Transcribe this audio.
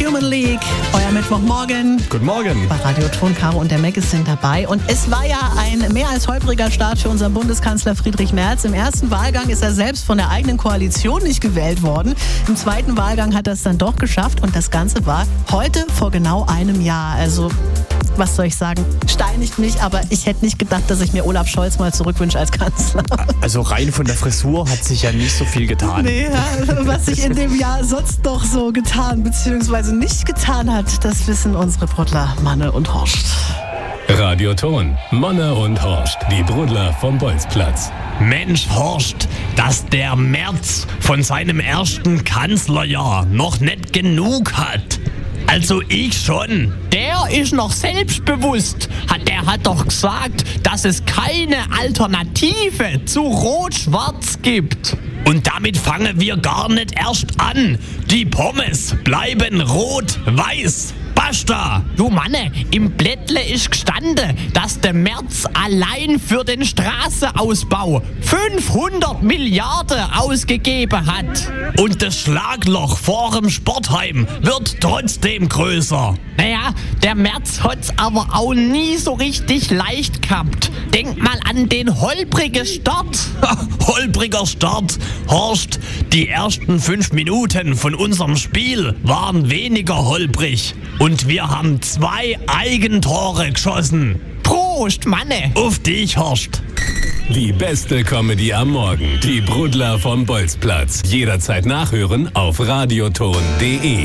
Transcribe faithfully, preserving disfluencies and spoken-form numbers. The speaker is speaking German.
Human League, euer Mittwochmorgen. Guten Morgen. Bei Radio Ton, Caro und der Mac sind dabei. Und es war ja ein mehr als holpriger Start für unseren Bundeskanzler Friedrich Merz. Im ersten Wahlgang ist er selbst von der eigenen Koalition nicht gewählt worden. Im zweiten Wahlgang hat er es dann doch geschafft. Und das Ganze war heute vor genau einem Jahr. Also, was soll ich sagen? Steinigt mich, aber ich hätte nicht gedacht, dass ich mir Olaf Scholz mal zurückwünsche als Kanzler. Also rein von der Frisur hat sich ja nicht so viel getan. Nee, was sich in dem Jahr sonst noch so getan bzw. nicht getan hat, das wissen unsere Brudler Manne und Horst. Radio Ton, Manne und Horst, die Brudler vom Bolzplatz. Mensch, Horst, dass der Merz von seinem ersten Kanzlerjahr noch nicht genug hat. Also ich schon. Der ist noch selbstbewusst. Hat, der hat doch gesagt, dass es keine Alternative zu Rot-Schwarz gibt. Und damit fangen wir gar nicht erst an. Die Pommes bleiben rot-weiß. Basta! Du Manne, im Blättle ist gestanden, dass der Merz allein für den Straßenausbau fünfhundert Milliarden ausgegeben hat. Und das Schlagloch vor dem Sportheim wird trotzdem größer. Naja, der Merz hat's aber auch nie so richtig leicht gehabt. Denk mal an den holprigen Start. Holpriger Start. Horst, die ersten fünf Minuten von unserem Spiel waren weniger holprig. Und wir haben zwei Eigentore geschossen. Prost, Manne. Auf dich, Horst. Die beste Comedy am Morgen. Die Brudler vom Bolzplatz. Jederzeit nachhören auf radioton punkt de.